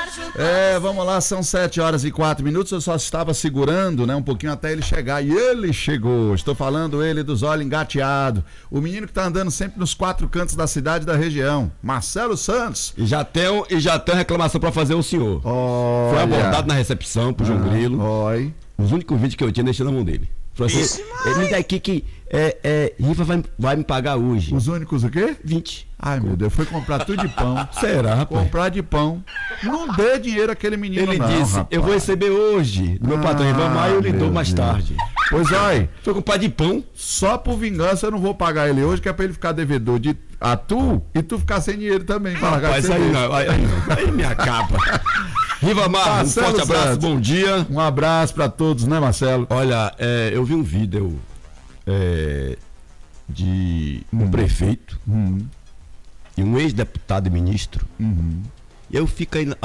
Vamos lá, são 7h04. Eu só estava segurando, né, um pouquinho até ele chegar. E ele chegou. Estou falando ele dos olhos engateados. O menino que tá andando sempre nos 4 cantos da cidade e da região. Marcelo Santos. E já tem reclamação pra fazer o senhor. Olha. Foi abordado na recepção pro João Grilo. Oi. Os únicos vídeos que eu tinha deixei na mão dele. Falou assim, me dá aqui que Rifa vai me pagar hoje. Os únicos o quê? 20. Ai, meu Deus, foi comprar tudo de pão. Será, rapaz? Comprar de pão. Não dê dinheiro àquele menino, Ele não, disse, rapaz. eu vou receber hoje do meu patrão Ivan Maia e eu lhe dou mais tarde. Pois olha, Foi comprar de pão. só por vingança eu não vou pagar ele hoje, que é pra ele ficar devedor a tu e tu ficar sem dinheiro também. Rapaz, aí me acaba. Riva Mar, um Marcelo forte abraço, Santos. bom dia. Um abraço pra todos, né, Marcelo? Olha, eu vi um vídeo de um prefeito e um ex-deputado e ministro. E eu fico aí